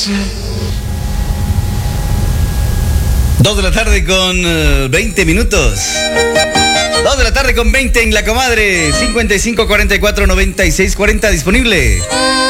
2 de la tarde con 20 minutos. 2 de la tarde con 20 en La Comadre. 55 44 96 40 disponible.